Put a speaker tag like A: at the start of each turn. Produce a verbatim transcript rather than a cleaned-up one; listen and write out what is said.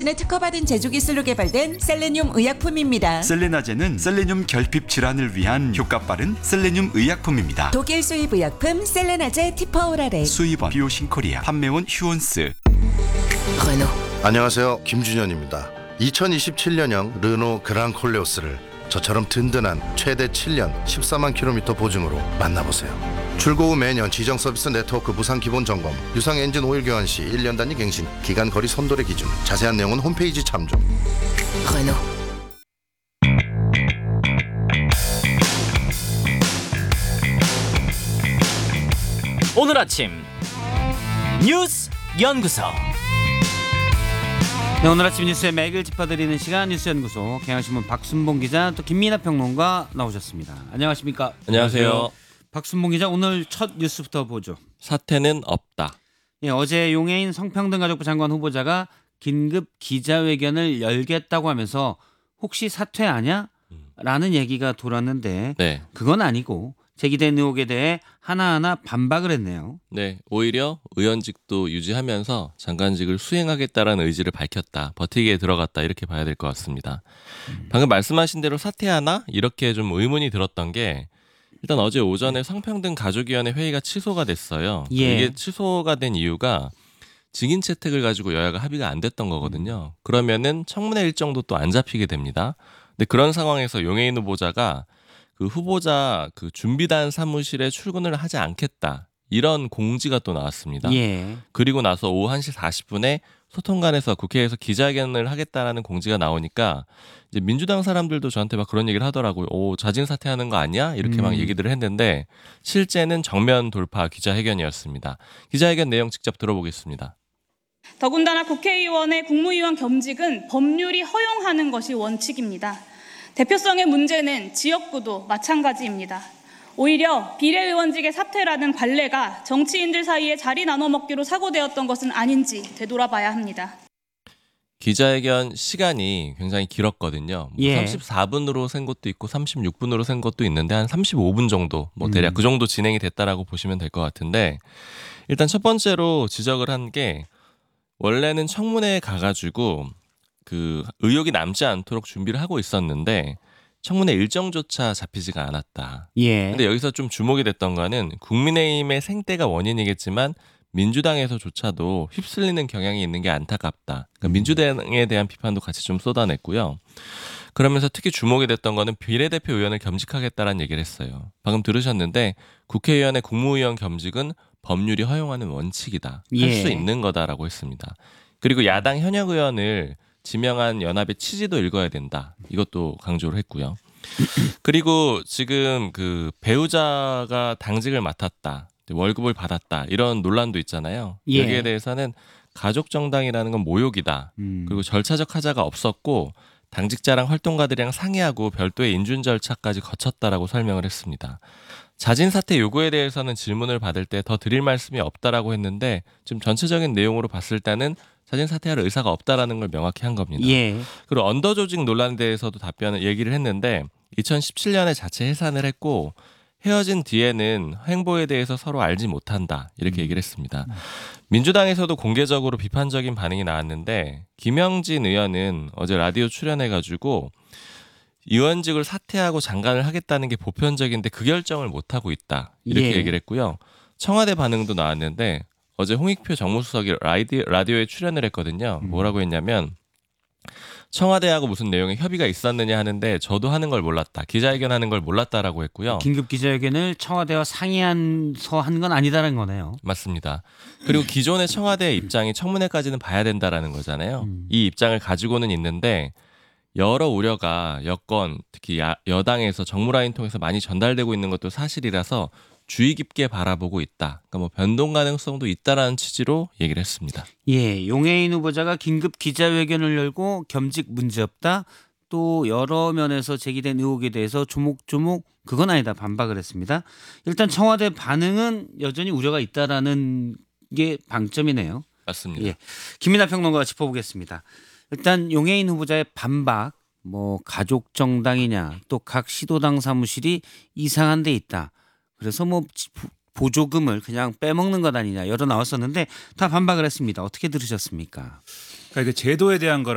A: 당신의 특허받은 제조 기술로 개발된 셀레늄 의약품입니다.
B: 셀레나제는 셀레늄 결핍 질환을 위한 효과 빠른 셀레늄 의약품입니다.
A: 독일 수입 의약품 셀레나제 티퍼오랄에
B: 수입원 비오신코리아, 판매원 휴온스.
C: 안녕하세요, 김준현입니다. 이천이십칠년형 르노 그랑 콜레오스를 저처럼 든든한 최대 칠 년 십사만 킬로미터 보증으로 만나보세요. 출고 후 매년 지정 서비스 네트워크 무상 기본 점검, 유상 엔진 오일 교환 시 일 년 단위 갱신, 기간 거리 선도의 기준, 자세한 내용은 홈페이지 참조.
D: 오늘 아침 뉴스 연구소.
E: 네, 오늘 아침 뉴스의 맥을 짚어드리는 시간 뉴스 연구소, 경향신문 박순봉 기자, 또 김민하 평론가 나오셨습니다. 안녕하십니까?
F: 안녕하세요.
E: 박순봉 기자, 오늘 첫 뉴스부터 보죠.
F: 사퇴는 없다.
E: 예, 어제 용해인 성평등가족부 장관 후보자가 긴급 기자회견을 열겠다고 하면서 혹시 사퇴하냐? 라는 얘기가 돌았는데
F: 네.
E: 그건 아니고 제기된 의혹에 대해 하나하나 반박을 했네요.
F: 네, 오히려 의원직도 유지하면서 장관직을 수행하겠다라는 의지를 밝혔다. 버티기에 들어갔다, 이렇게 봐야 될 것 같습니다. 음. 방금 말씀하신 대로 사퇴하나? 이렇게 좀 의문이 들었던 게, 일단 어제 오전에 성평등 가족위원회 회의가 취소가 됐어요.
E: 예.
F: 이게 취소가 된 이유가 증인 채택을 가지고 여야가 합의가 안 됐던 거거든요. 그러면은 청문회 일정도 또 안 잡히게 됩니다. 근데 그런 상황에서 용해인 후보자가 그 후보자 그 준비단 사무실에 출근을 하지 않겠다, 이런 공지가 또 나왔습니다.
E: 예.
F: 그리고 나서 오후 한 시 사십 분에 소통관에서 국회에서 기자회견을 하겠다라는 공지가 나오니까 이제 민주당 사람들도 저한테 막 그런 얘기를 하더라고요. 오, 자진 사퇴하는 거 아니야? 이렇게
E: 음.
F: 막 얘기들을 했는데 실제는 정면 돌파 기자회견이었습니다. 기자회견 내용 직접 들어보겠습니다.
G: 더군다나 국회의원의 국무위원 겸직은 법률이 허용하는 것이 원칙입니다. 대표성의 문제는 지역구도 마찬가지입니다. 오히려 비례의원직의 사퇴라는 관례가 정치인들 사이에 자리 나눠 먹기로 사고되었던 것은 아닌지 되돌아봐야 합니다.
F: 기자회견 시간이 굉장히 길었거든요. 뭐
E: 예.
F: 삼십사 분으로 센 것도 있고 삼십육 분으로 센 것도 있는데 한 삼십오 분 정도, 뭐 대략
E: 음.
F: 그 정도 진행이 됐다라고 보시면 될 것 같은데, 일단 첫 번째로 지적을 한 게, 원래는 청문회에 가가지고 그 의혹이 남지 않도록 준비를 하고 있었는데 청문회 일정조차 잡히지가 않았다.
E: 예.
F: 근데 여기서 좀 주목이 됐던 거는 국민의힘의 생떼가 원인이겠지만 민주당에서조차도 휩쓸리는 경향이 있는 게 안타깝다. 그러니까 민주당에 대한 비판도 같이 좀 쏟아냈고요. 그러면서 특히 주목이 됐던 거는 비례대표 의원을 겸직하겠다라는 얘기를 했어요. 방금 들으셨는데 국회의원의 국무위원 겸직은 법률이 허용하는 원칙이다.
E: 예.
F: 할 수 있는 거다라고 했습니다. 그리고 야당 현역 의원을 지명한 연합의 취지도 읽어야 된다. 이것도 강조를 했고요. 그리고 지금 그 배우자가 당직을 맡았다, 월급을 받았다, 이런 논란도 있잖아요.
E: 예.
F: 여기에 대해서는 가족 정당이라는 건 모욕이다.
E: 음.
F: 그리고 절차적 하자가 없었고 당직자랑 활동가들이랑 상의하고 별도의 인준 절차까지 거쳤다라고 설명을 했습니다. 자진 사퇴 요구에 대해서는 질문을 받을 때 더 드릴 말씀이 없다라고 했는데, 좀 전체적인 내용으로 봤을 때는 자진 사퇴할 의사가 없다라는 걸 명확히 한 겁니다.
E: 예.
F: 그리고 언더 조직 논란에 대해서도 답변을 얘기를 했는데 이천십칠 년에 자체 해산을 했고 헤어진 뒤에는 행보에 대해서 서로 알지 못한다, 이렇게 얘기를 했습니다. 민주당에서도 공개적으로 비판적인 반응이 나왔는데 김영진 의원은 어제 라디오 출연해가지고 의원직을 사퇴하고 장관을 하겠다는 게 보편적인데 그 결정을 못하고 있다, 이렇게
E: 예.
F: 얘기를 했고요. 청와대 반응도 나왔는데 어제 홍익표 정무수석이 라디오, 라디오에 출연을 했거든요. 뭐라고 했냐면 청와대하고 무슨 내용의 협의가 있었느냐 하는데 저도 하는 걸 몰랐다, 기자회견하는 걸 몰랐다라고 했고요.
E: 긴급 기자회견을 청와대와 상의해서 한 건 아니다라는 거네요.
F: 맞습니다. 그리고 기존의 청와대의 입장이 청문회까지는 봐야 된다라는 거잖아요.
E: 음.
F: 이 입장을 가지고는 있는데 여러 우려가 여권, 특히 야, 여당에서 정무라인 통해서 많이 전달되고 있는 것도 사실이라서 주의 깊게 바라보고 있다. 그러니까 뭐 변동 가능성도 있다라는 취지로 얘기를 했습니다.
E: 예, 용해인 후보자가 긴급 기자회견을 열고 겸직 문제없다, 또 여러 면에서 제기된 의혹에 대해서 조목조목 그건 아니다 반박을 했습니다. 일단 청와대 반응은 여전히 우려가 있다라는 게 방점이네요.
F: 맞습니다.
E: 예, 김민하 평론가가 짚어보겠습니다. 일단 용해인 후보자의 반박, 뭐 가족 정당이냐, 또 각 시도당 사무실이 이상한 데 있다, 그래서 뭐 보조금을 그냥 빼먹는 것 아니냐 여러 나왔었는데 다 반박을 했습니다. 어떻게 들으셨습니까?
H: 그러니까 이게 제도에 대한 거